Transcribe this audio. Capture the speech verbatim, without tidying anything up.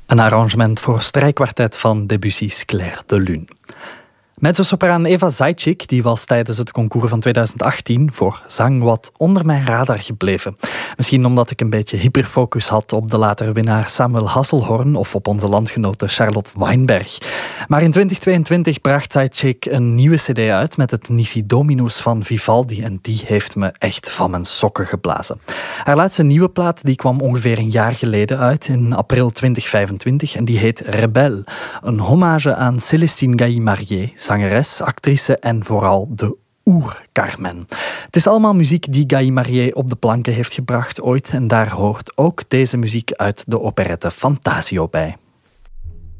Een arrangement voor strijkkwartet van Debussy's Clair de Lune. Mezzosopraan Eva Zajic die was tijdens het concours van tweeduizend achttien voor zang wat onder mijn radar gebleven. Misschien omdat ik een beetje hyperfocus had op de latere winnaar Samuel Hasselhoorn of op onze landgenote Charlotte Weinberg. Maar in twintig tweeëntwintig bracht Zajic een nieuwe cd uit met het Nisi Dominus van Vivaldi en die heeft me echt van mijn sokken geblazen. Haar laatste nieuwe plaat die kwam ongeveer een jaar geleden uit, in april twintig vijfentwintig, en die heet Rebelle. Een hommage aan Célestine Gailly-Marié, zangeres, actrice en vooral de oer-Carmen. Het is allemaal muziek die Gailly-Marié op de planken heeft gebracht ooit en daar hoort ook deze muziek uit de operette Fantasio bij.